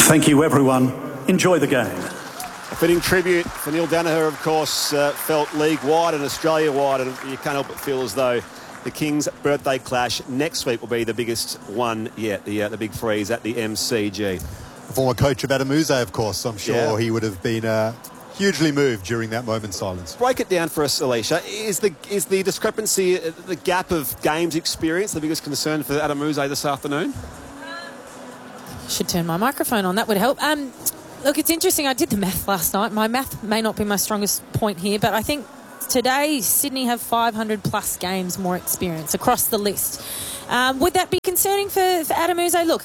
Thank you, everyone. Enjoy the game. A fitting tribute for Neil Danaher, of course, felt league-wide and Australia-wide, and you can't help but feel as though the Kings' birthday clash next week will be the biggest one yet, the big freeze at the MCG. Former coach of Adamuzay, of course. I'm sure he would have been hugely moved during that moment's silence. Break it down for us, Alicia. Is the discrepancy, the gap of games experience, the biggest concern for Adamuzay this afternoon? Should turn my microphone on. That would help. Look, it's interesting. I did the math last night. My math may not be my strongest point here, but I think today Sydney have 500-plus games more experience across the list. Would that be concerning for Adamuzay? Look,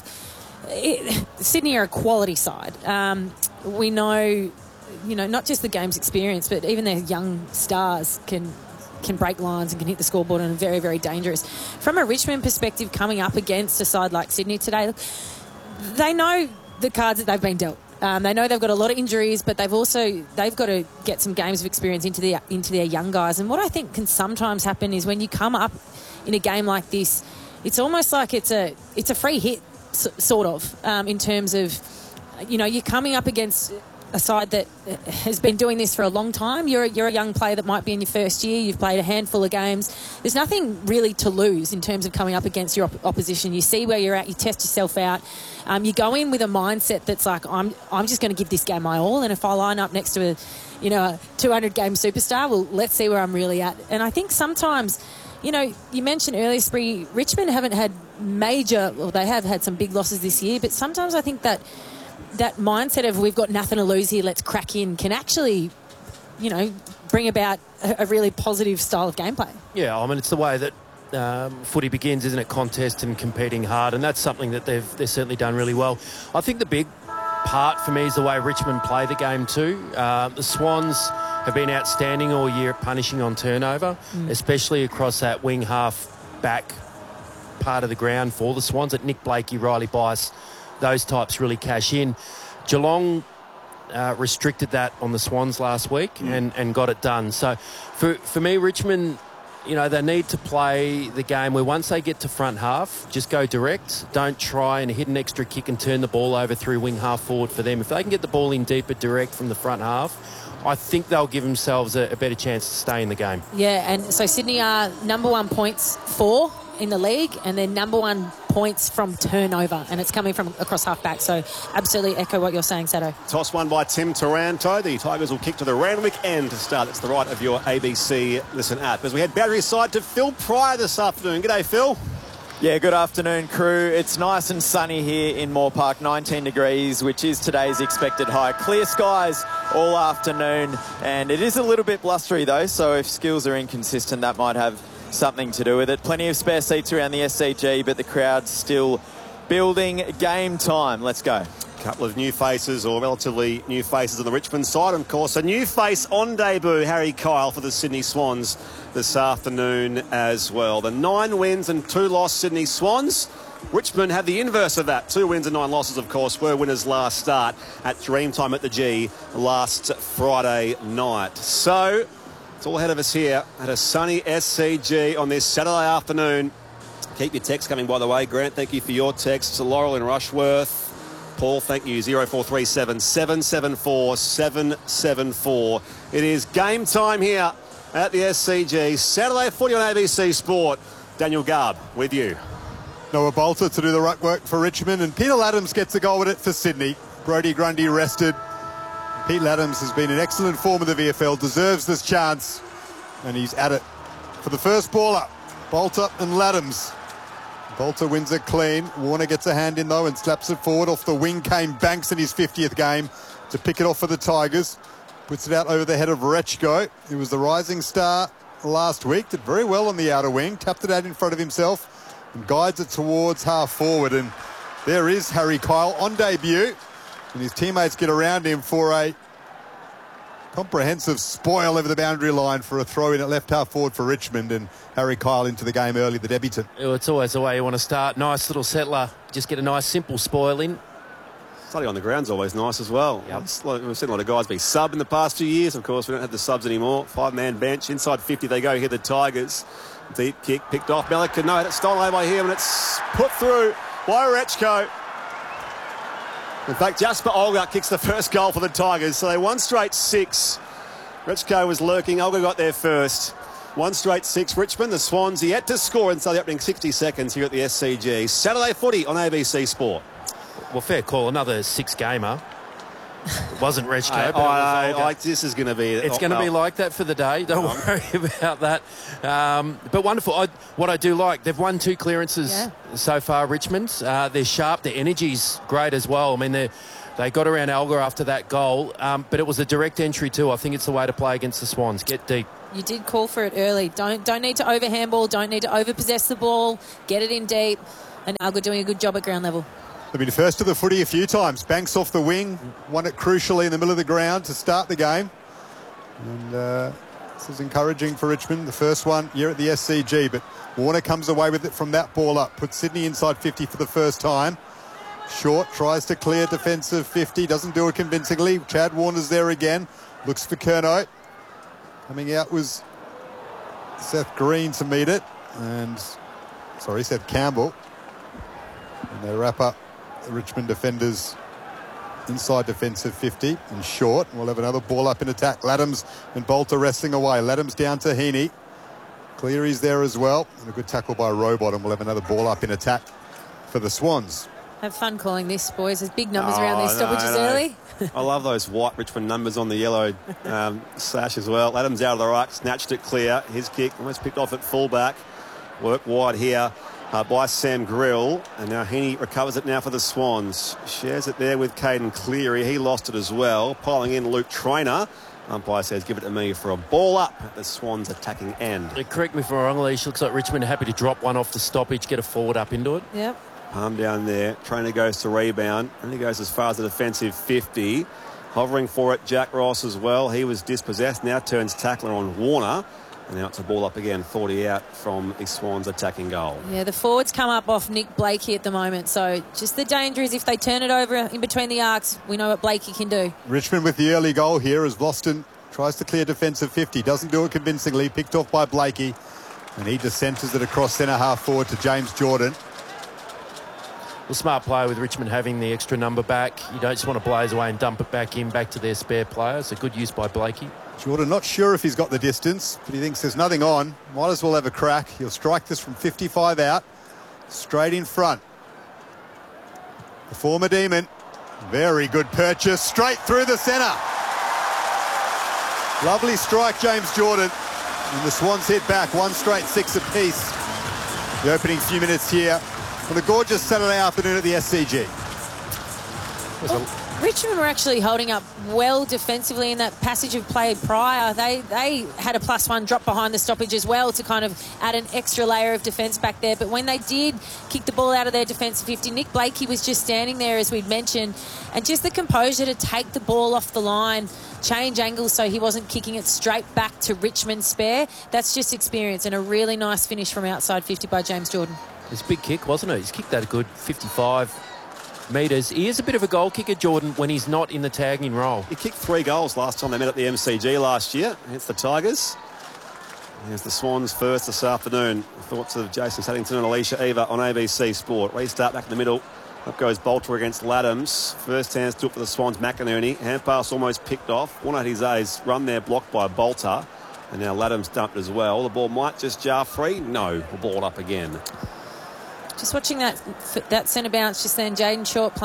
Sydney are a quality side. We know, not just the game's experience, but even their young stars can break lines and can hit the scoreboard and are very, very dangerous. From a Richmond perspective, coming up against a side like Sydney today, they know the cards that they've been dealt. They know they've got a lot of injuries, but they've got to get some games of experience into their young guys. And what I think can sometimes happen is when you come up in a game like this, it's almost like it's a free hit, sort of, in terms of, you're coming up against a side that has been doing this for a long time. You're a young player that might be in your first year. You've played a handful of games. There's nothing really to lose in terms of coming up against your opposition. You see where you're at. You test yourself out. You go in with a mindset that's like, I'm just going to give this game my all. And if I line up next to a 200-game superstar, well, let's see where I'm really at. And I think sometimes, you mentioned earlier, Spree, Richmond haven't had they have had some big losses this year, but sometimes I think that mindset of we've got nothing to lose here, let's crack in, can actually, bring about a really positive style of gameplay. Yeah, I mean, it's the way that footy begins, isn't it? Contest and competing hard, and that's something that they've certainly done really well. I think the big part for me is the way Richmond play the game too. The Swans have been outstanding all year at punishing on turnover, especially across that wing half back part of the ground for the Swans. At Nick Blakey, Riley Bice, those types really cash in. Geelong restricted that on the Swans last week and got it done. So for me, Richmond, they need to play the game where once they get to front half, just go direct. Don't try and hit an extra kick and turn the ball over through wing half forward for them. If they can get the ball in deeper direct from the front half, I think they'll give themselves a better chance to stay in the game. Yeah, and so Sydney are number one points for in the league, and they're number one points from turnover, and it's coming from across half-back. So absolutely echo what you're saying, Sato. Toss one by Tim Taranto. The Tigers will kick to the Randwick end to start. It's the right of your ABC Listen app. As we head boundary side to Phil Pryor this afternoon. G'day, Phil. Yeah, good afternoon, crew. It's nice and sunny here in Moore Park, 19 degrees, which is today's expected high. Clear skies all afternoon, and it is a little bit blustery, though, so if skills are inconsistent, that might have something to do with it. Plenty of spare seats around the SCG, but the crowd's still building. Game time. Let's go. Couple of new faces, or relatively new faces on the Richmond side. Of course, a new face on debut, Harry Kyle, for the Sydney Swans this afternoon as well. The 9 wins and 2 loss Sydney Swans. Richmond had the inverse of that. 2 wins and 9 losses, of course, were winners last start at Dreamtime at the G last Friday night. So it's all ahead of us here at a sunny SCG on this Saturday afternoon. Keep your texts coming, by the way. Grant, thank you for your texts. Laurel in Rushworth. Paul, thank you. 0437 774 774. It is game time here at the SCG. Saturday footy on ABC Sport. Daniel Garb with you. Noah Bolter to do the ruck work for Richmond, and Peter Adams gets a goal with it for Sydney. Brodie Grundy rested. Pete Adams has been in excellent form of the VFL, deserves this chance, and he's at it for the first ball up. Bolter and Laddams. Bolter wins it clean. Warner gets a hand in, though, and slaps it forward. Off the wing came Banks in his 50th game to pick it off for the Tigers. Puts it out over the head of Rechko, who was the rising star last week. Did very well on the outer wing. Tapped it out in front of himself and guides it towards half forward. And there is Harry Kyle on debut. And his teammates get around him for a comprehensive spoil over the boundary line for a throw in at left half forward for Richmond, and Harry Kyle into the game early, the debutant. It's always the way you want to start. Nice little settler. Just get a nice simple spoil in. Study on the ground's always nice as well. Yep. We've seen a lot of guys be sub in the past few years. Of course, we don't have the subs anymore. 5-man bench. Inside 50 they go here, the Tigers. Deep kick picked off. Malika, no, it's stolen away by him, and it's put through by Rechko. In fact, Jasper Olga kicks the first goal for the Tigers, so they won straight 6. Rechko was lurking. Olga got there first. 1 straight 6. Richmond, the Swans, yet to score inside the opening 60 seconds here at the SCG. Saturday footy on ABC Sport. Well, fair call. Another 6-gamer. It wasn't Rechko, but it was Olga. This is going to be... It's going to be like that for the day. Don't worry about that. But wonderful. What I do like, they've won 2 clearances so far, Richmond. They're sharp. Their energy's great as well. I mean, they got around Olga after that goal, but it was a direct entry too. I think it's the way to play against the Swans. Get deep. You did call for it early. Don't need to overhandball. Don't need to overpossess the ball. Get it in deep. And Olga doing a good job at ground level. They've been first to the footy a few times. Banks off the wing, won it crucially in the middle of the ground to start the game. And this is encouraging for Richmond. The first one here at the SCG, but Warner comes away with it from that ball up. Puts Sydney inside 50 for the first time. Short tries to clear defensive 50, doesn't do it convincingly. Chad Warner's there again. Looks for Curnow. Coming out was Seth Green to meet it. And, sorry, Seth Campbell. And they wrap up the Richmond defenders inside defensive 50 and short. We'll have another ball up in attack. Laddams and Bolter wrestling away. Laddams down to Heaney. Cleary's there as well. And a good tackle by Rowbottom. We'll have another ball up in attack for the Swans. Have fun calling this, boys. There's big numbers around these stoppages early. I love those white Richmond numbers on the yellow sash as well. Adams out of the ruck, snatched it clear. His kick almost picked off at fullback. Work wide here by Sam Grill. And now Heaney recovers it now for the Swans. Shares it there with Caden Cleary. He lost it as well. Piling in Luke Traynor. Umpire says, give it to me for a ball up at the Swans attacking end. Correct me if I'm wrong, Leash. Looks like Richmond are happy to drop one off the stoppage, get a forward up into it. Yep. Palm down there. Trainer goes to rebound. And he goes as far as the defensive 50. Hovering for it, Jack Ross as well. He was dispossessed. Now turns tackler on Warner. And now it's a ball up again. 40 out from the Swans attacking goal. Yeah, the forwards come up off Nick Blakey at the moment. So just the danger is if they turn it over in between the arcs, we know what Blakey can do. Richmond with the early goal here as Vlauston tries to clear defensive 50. Doesn't do it convincingly. Picked off by Blakey. And he just centres it across centre half forward to James Jordan. Well, smart play with Richmond having the extra number back. You don't just want to blaze away and dump it back to their spare player. It's a good use by Blakey. Jordan not sure if he's got the distance, but he thinks there's nothing on. Might as well have a crack. He'll strike this from 55 out, straight in front. The former Demon. Very good purchase, straight through the centre. Lovely strike, James Jordan. And the Swans hit back, 1 straight 6 apiece. The opening few minutes here on a gorgeous Saturday afternoon at the SCG. Richmond were actually holding up well defensively in that passage of play prior. They had a +1 drop behind the stoppage as well to kind of add an extra layer of defence back there. But when they did kick the ball out of their defensive 50, Nick Blakey was just standing there, as we'd mentioned, and just the composure to take the ball off the line, change angles so he wasn't kicking it straight back to Richmond's spare. That's just experience and a really nice finish from outside 50 by James Jordan. It's a big kick, wasn't it? He's kicked that a good 55 metres. He is a bit of a goal kicker, Jordan, when he's not in the tagging role. He kicked 3 goals last time they met at the MCG last year against the Tigers. Here's the Swans first this afternoon. Thoughts of Jason Saddington and Alicia Eva on ABC Sport. Restart back in the middle. Up goes Bolter against Laddams. First hands to it for the Swans, McInerney. Hand pass almost picked off. Warner-Hizay's run there blocked by Bolter. And now Laddams dumped as well. The ball might just jar free. No, we'll ball up again. Just watching that centre bounce just then, Jaden Short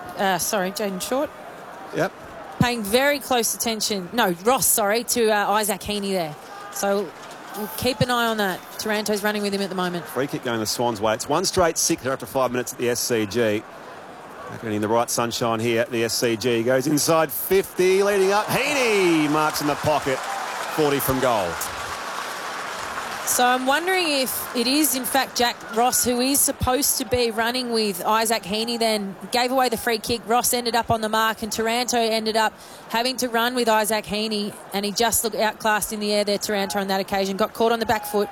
Yep. paying very close attention. No, Ross, to Isaac Heaney there. So we'll keep an eye on that. Taranto's running with him at the moment. Free kick going the Swans' way. It's 1 straight 6 after 5 minutes at the SCG. Getting the right sunshine here at the SCG. Goes inside 50, leading up. Heaney marks in the pocket. 40 from goal. So I'm wondering if it is, in fact, Jack Ross, who is supposed to be running with Isaac Heaney, then gave away the free kick. Ross ended up on the mark and Taranto ended up having to run with Isaac Heaney, and he just looked outclassed in the air there, Taranto, on that occasion. Got caught on the back foot.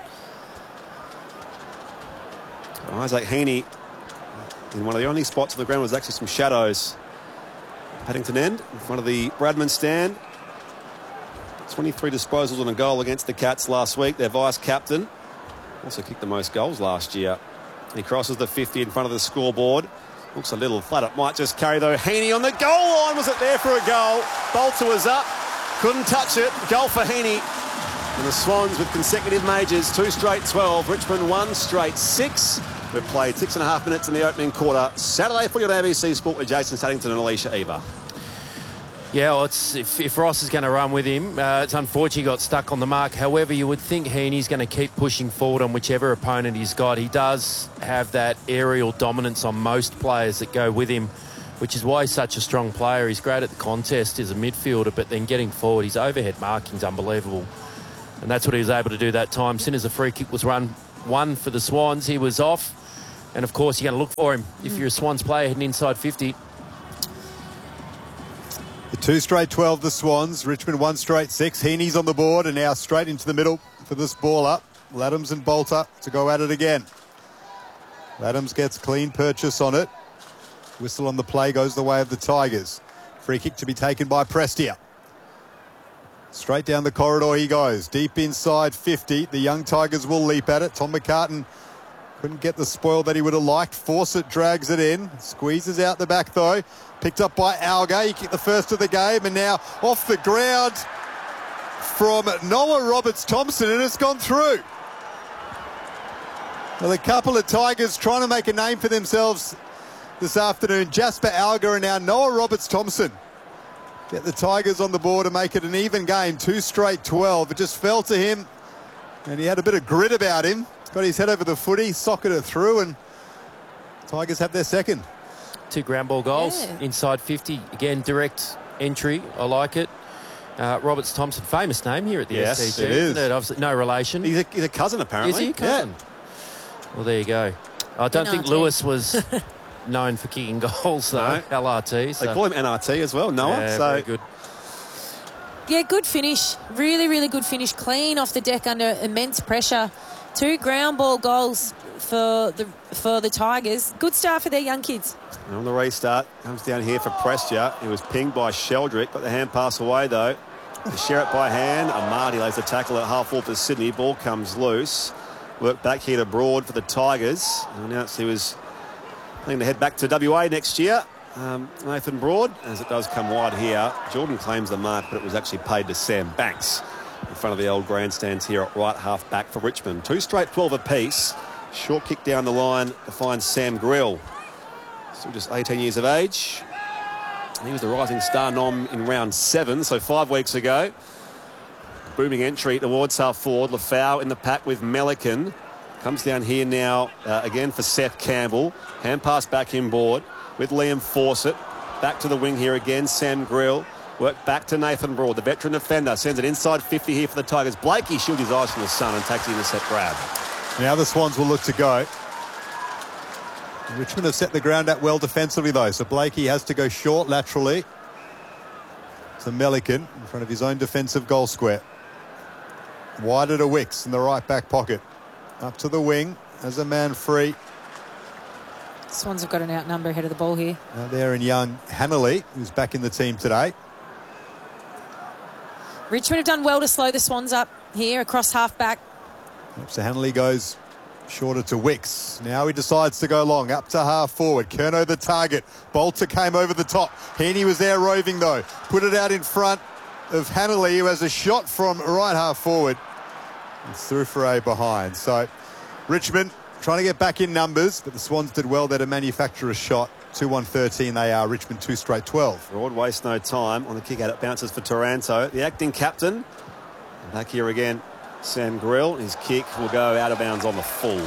Isaac Heaney, in one of the only spots on the ground was actually some shadows. Paddington end in front of the Bradman stand. 23 disposals and a goal against the Cats last week. Their vice-captain also kicked the most goals last year. He crosses the 50 in front of the scoreboard. Looks a little flat. It might just carry though. Heaney on the goal line. Was it there for a goal? Bolter was up. Couldn't touch it. Goal for Heaney. And the Swans with consecutive majors. 2 straight 12. Richmond 1 straight 6. We've played 6.5 minutes in the opening quarter. Saturday footy on ABC Sport with Jason Saddington and Alicia Eva. Yeah, well, if Ross is going to run with him, it's unfortunate he got stuck on the mark. However, you would think Heaney's going to keep pushing forward on whichever opponent he's got. He does have that aerial dominance on most players that go with him, which is why he's such a strong player. He's great at the contest as a midfielder, but then getting forward, his overhead marking's unbelievable. And that's what he was able to do that time. As soon as the free kick was run one for the Swans, he was off. And, of course, you're going to look for him if you're a Swans player heading inside 50. The 2 straight 12, the Swans. Richmond 1 straight 6. Heaney's on the board and now straight into the middle for this ball up. Laddams and Bolter to go at it again. Laddams gets clean purchase on it. Whistle on the play goes the way of the Tigers. Free kick to be taken by Prestia. Straight down the corridor he goes. Deep inside 50. The young Tigers will leap at it. Tom McCartan couldn't get the spoil that he would have liked. Fawcett drags it in. Squeezes out the back though. Picked up by Alga. He kicked the first of the game and now off the ground from Noah Roberts-Thompson, and it's gone through. Well, a couple of Tigers trying to make a name for themselves this afternoon. Jasper Alga and now Noah Roberts-Thompson get the Tigers on the board and make it an even game. 2 straight 12. It just fell to him and he had a bit of grit about him. Got his head over the footy, socketed it through, and Tigers have their second. 2 ground ball goals inside 50. Again, direct entry. I like it. Roberts-Thompson, famous name here at the SCG. It is. Isn't it? Obviously, no relation. He's a cousin, apparently. Is he a cousin? Yeah. Well, there you go. I don't think Lewis was known for kicking goals, though. No. LRT. So. They call him NRT as well, Noah. Yeah, so very good. Yeah, good finish. Really, really good finish. Clean off the deck under immense pressure. 2 ground ball goals for the Tigers. Good start for their young kids. And on the restart, comes down here for Prestia. He was pinged by Sheldrick, got the hand pass away though. To share it by hand. Amadi lays the tackle at half forward for Sydney. Ball comes loose. Work back here to Broad for the Tigers. And announced he was planning to head back to WA next year. Nathan Broad, as it does come wide here. Jordan claims the mark, but it was actually paid to Sam Banks in front of the old grandstands here at right half back for Richmond. 2 straight 12 apiece. Short kick down the line to find Sam Grill. Still just 18 years of age. He was the rising star nom in round 7, so 5 weeks ago. Booming entry towards half forward. Lafau in the pack with Melican. Comes down here now again for Seth Campbell. Hand pass back inboard with Liam Fawcett. Back to the wing here again, Sam Grill. Work back to Nathan Broad, the veteran defender. Sends it inside 50 here for the Tigers. Blakey shields his eyes from the sun and takes the intercept grab. Now the Swans will look to go. Richmond have set the ground out well defensively though, so Blakey has to go short laterally to Melican in front of his own defensive goal square. Wider to Wicks in the right back pocket. Up to the wing as a man free. Swans have got an outnumber ahead of the ball here. Out there in young Hanley, who's back in the team today. Richmond have done well to slow the Swans up here across half back. So Hanley goes shorter to Wicks. Now he decides to go long, up to half forward. Curnow the target. Bolter came over the top. Heaney was there roving though. Put it out in front of Hanley, who has a shot from right half forward. It's through for a behind. So Richmond trying to get back in numbers, but the Swans did well there to manufacture a shot. 2-1-13 they are. Richmond 2 straight 12. Broad wastes no time on the kick out. It bounces for Taranto. The acting captain. Back here again, Sam Grill. His kick will go out of bounds on the full.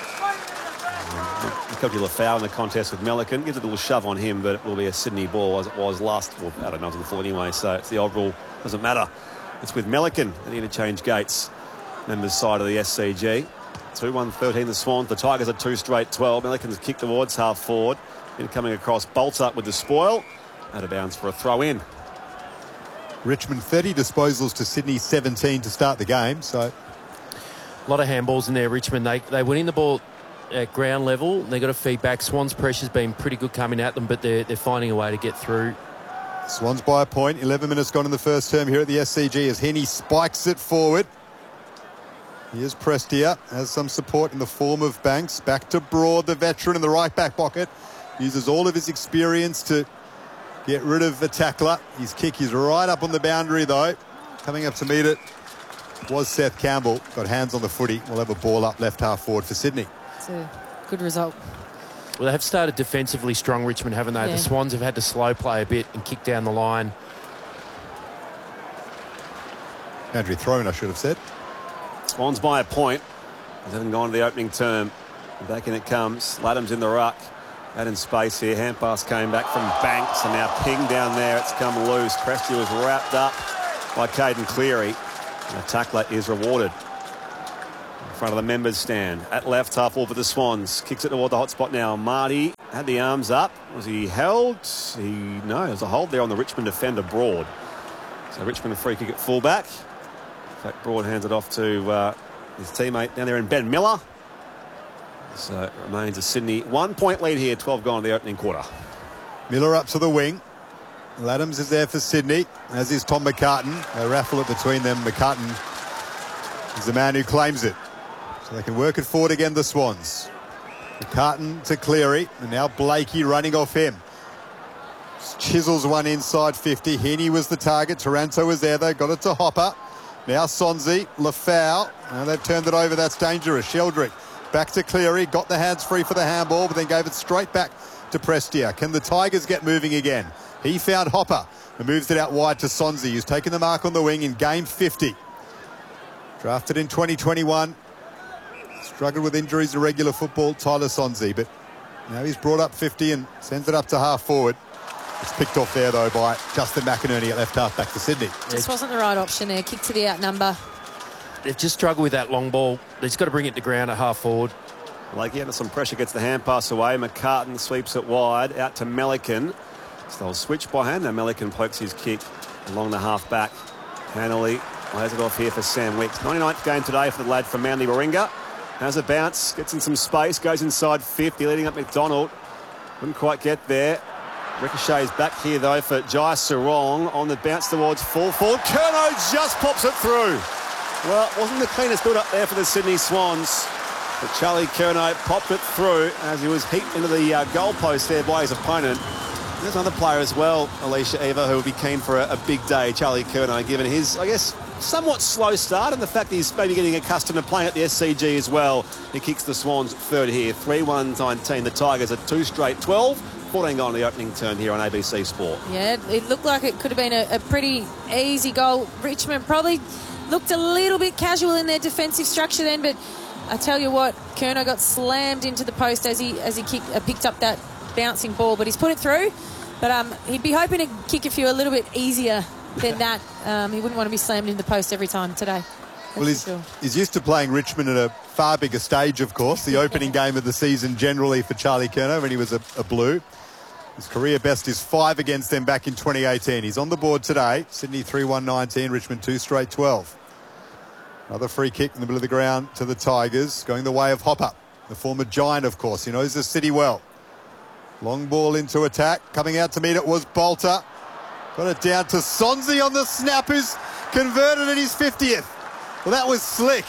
Popular foul in the contest with Melican. Gives a little shove on him, but it will be a Sydney ball as it was last. Well, I don't know, it was the full anyway, so it's the old rule. Doesn't matter. It's with Melican at the interchange gates. Members side of the SCG. 2-1-13 the Swans. The Tigers are 2 straight 12. Melican's kicked towards half forward. Then coming across, bolts up with the spoil. Out of bounds for a throw in. Richmond 30 disposals to Sydney 17 to start the game. So a lot of handballs in there, Richmond. They winning the ball at ground level. They got to feed back. Swans' pressure's been pretty good coming at them, but they're finding a way to get through. Swans by a point. 11 minutes gone in the first term here at the SCG as Heaney spikes it forward. Here's Prestia, has some support in the form of Banks. Back to Broad, the veteran in the right back pocket. uses all of his experience to get rid of the tackler. His kick is right up on the boundary, though. Coming up to meet it was Seth Campbell. Got hands on the footy. We'll have a ball up left half forward for Sydney. It's a good result. Well, they have started defensively strong, Richmond, haven't they? Yeah. The Swans have had to slow play a bit and kick down the line. Boundary thrown, I should have said. Swans by a point. They haven't gone to the opening term. Back in it comes. Laddam's in the ruck. Out in space here. Hand pass came back from Banks and now ping down there. It's come loose. Presty was wrapped up by Caden Cleary. And the tackler is rewarded. In front of the members stand. At left half forward for the Swans. Kicks it toward the hot spot now. Marty had the arms up. Was he held? No, there's a hold there on the Richmond defender, Broad. So Richmond a free kick at fullback. In fact, Broad hands it off to his teammate down there in Ben Miller. So it remains a Sydney 1 point lead here, 12 gone in the opening quarter. Miller up to the wing. Laddams is there for Sydney, as is Tom McCartan. They raffle it between them. McCartan is the man who claims it. So they can work it forward again, the Swans. McCartan to Cleary, and now Blakey running off him. Chisels one inside 50. Heaney was the target. Taranto was there, though. Got it to Hopper. Now Sonzi, Lafau. Now they've turned it over. That's dangerous. Sheldrick back to Cleary. Got the hands free for the handball, but then gave it straight back to Prestia. Can the Tigers get moving again? He found Hopper and moves it out wide to Sonzi, who's taken the mark on the wing in game 50. Drafted in 2021. Struggled with injuries in regular football, Tyler Sonzi, but now he's brought up 50 and sends it up to half forward. It's picked off there, though, by Justin McInerney at left half back to Sydney. Just wasn't the right option there. Kick to the outnumber. They've just struggled with that long ball. They've got to bring it to ground at half forward. Blakey under some pressure, gets the hand pass away. McCartan sweeps it wide out to Melican. Still switch by hand. Now Melican pokes his kick along the half back. Hanley lays it off here for Sam Wicks. 99th game today for the lad from Manly Warringah. Has a bounce, gets in some space, goes inside 50, leading up McDonald. Wouldn't quite get there. Ricochet's back here, though, for Jai Sarong on the bounce towards full forward. Curnow just pops it through. Well, it wasn't the cleanest build up there for the Sydney Swans, but Charlie Curnow popped it through as he was heaped into the goalpost there by his opponent. There's another player as well, Alicia Eva, who will be keen for a big day. Charlie Curnow, given his, I guess, somewhat slow start and the fact that he's maybe getting accustomed to playing at the SCG as well. He kicks the Swans third here. 3-1-19. The Tigers are 2 straight 12. 14 gone in the opening turn here on ABC Sport. Yeah, it looked like it could have been a pretty easy goal. Richmond probably looked a little bit casual in their defensive structure then, but I tell you what, Curnow got slammed into the post as he picked up that bouncing ball, but he's put it through. But he'd be hoping to kick a few a little bit easier than that. He wouldn't want to be slammed into the post every time today. Well, he's used to playing Richmond at a far bigger stage, of course. The opening game of the season generally for Charlie Curnow when he was a Blue. His career best is 5 against them back in 2018. He's on the board today. Sydney 3-1-19, Richmond 2 straight 12. Another free kick in the middle of the ground to the Tigers, going the way of Hopper, the former Giant, of course. He knows the city well. Long ball into attack. Coming out to meet it was Bolter. Got it down to Sonzi on the snap, who's converted at his 50th. Well, that was slick.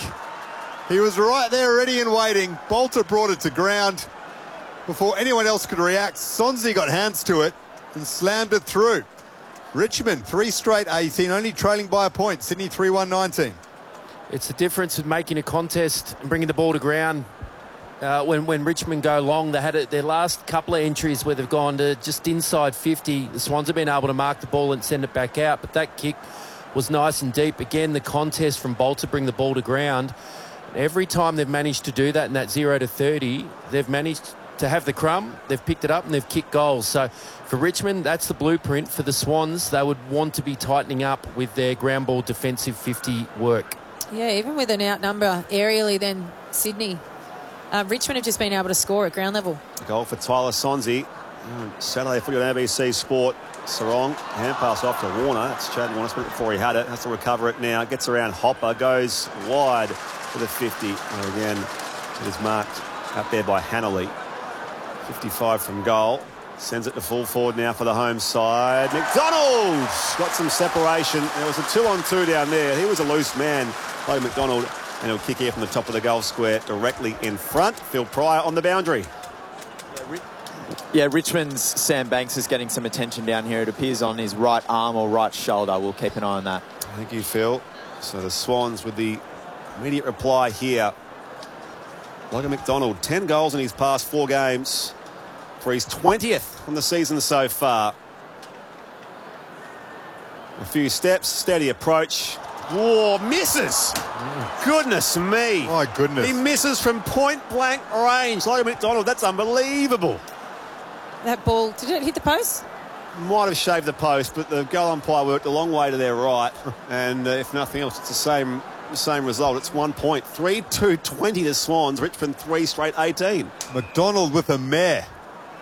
He was right there ready and waiting. Bolter brought it to ground before anyone else could react. Sonzi got hands to it and slammed it through. Richmond 3 straight 18, only trailing by a point. Sydney 3-1-19. It's the difference of making a contest and bringing the ball to ground. When Richmond go long, they had their last couple of entries where they've gone to just inside 50. The Swans have been able to mark the ball and send it back out, but that kick was nice and deep. Again, the contest from Bolt to bring the ball to ground. Every time they've managed to do that in that 0-30, they've managed to have the crumb, they've picked it up and they've kicked goals. So for Richmond, that's the blueprint. For the Swans, they would want to be tightening up with their ground ball defensive 50 work. Yeah, even with an outnumber aerially than Sydney, Richmond have just been able to score at ground level. A goal for Tyler Sonzi. Saturday footy on ABC Sport. Sarong, hand pass off to Warner. That's Chad Warner, spent it before he had it. Has to recover it now. Gets around Hopper, goes wide to the 50. And again, it is marked up there by Hanley. 55 from goal. Sends it to full forward now for the home side. McDonald's got some separation. There was a 2-on-2 down there. He was a loose man, Logan McDonald. And he'll kick here from the top of the goal square directly in front. Phil Pryor on the boundary. Yeah, Richmond's Sam Banks is getting some attention down here. It appears on his right arm or right shoulder. We'll keep an eye on that. Thank you, Phil. So the Swans with the immediate reply here. Logan McDonald, 10 goals in his past 4 games for his 20th from the season so far. A few steps, steady approach. Whoa, misses! Goodness me. My goodness. He misses from point-blank range. Logan McDonald, that's unbelievable. That ball, did it hit the post? Might have shaved the post, but the goal umpire worked a long way to their right. And if nothing else, it's the same result. It's 1 point. 3-2-20 the Swans. Richmond 3 straight 18. McDonald with a mare.